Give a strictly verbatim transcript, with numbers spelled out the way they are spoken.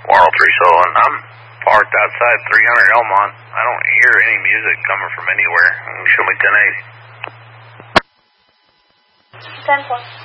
one oh three Sullivan. I'm parked outside three hundred Elmont. I don't hear any music coming from anywhere. Show me ten eighty. ten four.